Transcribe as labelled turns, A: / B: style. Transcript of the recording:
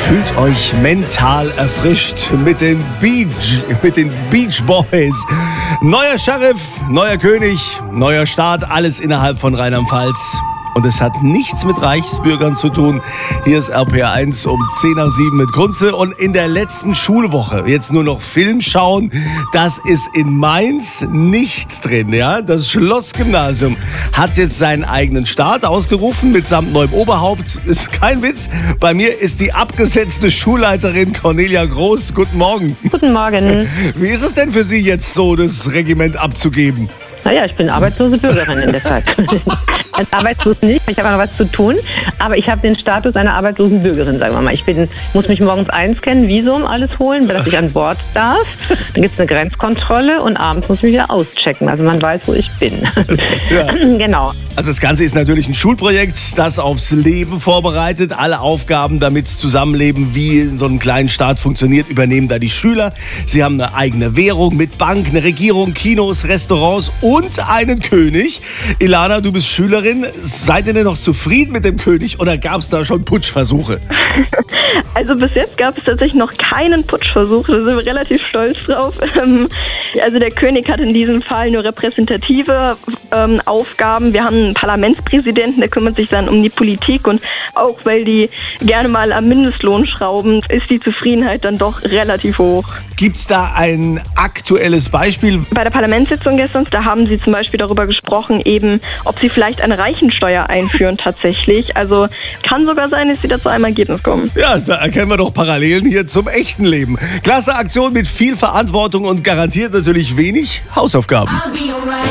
A: Fühlt euch mental erfrischt mit den Beach Boys. Neuer Sheriff, neuer König, neuer Staat, alles innerhalb von Rheinland-Pfalz. Und es hat nichts mit Reichsbürgern zu tun. Hier ist RPR1 um 10:07 mit Kunze. Und in der letzten Schulwoche jetzt nur noch Film schauen. Das ist in Mainz nicht drin. Ja? Das Schlossgymnasium hat jetzt seinen eigenen Staat ausgerufen mitsamt neuem Oberhaupt. Ist kein Witz. Bei mir ist die abgesetzte Schulleiterin Cornelia Groß. Guten Morgen.
B: Guten Morgen.
A: Wie ist es denn für Sie jetzt so, das Regiment abzugeben?
B: Naja, ich bin arbeitslose Bürgerin in der Zeit. Als arbeitslos nicht, ich habe noch was zu tun, aber ich habe den Status einer arbeitslosen Bürgerin, sagen wir mal. Ich muss mich morgens einscannen, Visum, alles holen, dass ich an Bord darf. Dann gibt es eine Grenzkontrolle und abends muss ich mich wieder auschecken. Also man weiß, wo ich bin.
A: Ja.
B: Genau.
A: Also das Ganze ist natürlich ein Schulprojekt, das aufs Leben vorbereitet. Alle Aufgaben, damit das Zusammenleben wie in so einem kleinen Staat funktioniert, übernehmen da die Schüler. Sie haben eine eigene Währung mit Bank, eine Regierung, Kinos, Restaurants und einen König. Ilana, du bist Schülerin. Seid ihr denn noch zufrieden mit dem König oder gab es da schon Putschversuche?
C: Also bis jetzt gab es tatsächlich noch keinen Putschversuch, da sind wir relativ stolz drauf. Also der König hat in diesem Fall nur repräsentative Aufgaben. Wir haben einen Parlamentspräsidenten, der kümmert sich dann um die Politik und auch weil die gerne mal am Mindestlohn schrauben, ist die Zufriedenheit dann doch relativ hoch.
A: Gibt es da ein aktuelles Beispiel?
C: Bei der Parlamentssitzung gestern, da haben sie zum Beispiel darüber gesprochen, eben, ob sie vielleicht eine Reichensteuer einführen tatsächlich. Also kann sogar sein, dass sie da zu einem Ergebnis kommen.
A: Ja, da erkennen wir doch Parallelen hier zum echten Leben. Klasse Aktion mit viel Verantwortung und garantiert natürlich wenig Hausaufgaben.